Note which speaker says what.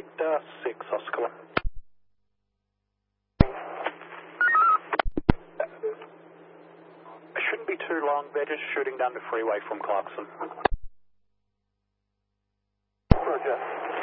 Speaker 1: Victor 6 Oscar. It shouldn't be too long, they're just shooting down the freeway from Clarkson.
Speaker 2: Roger.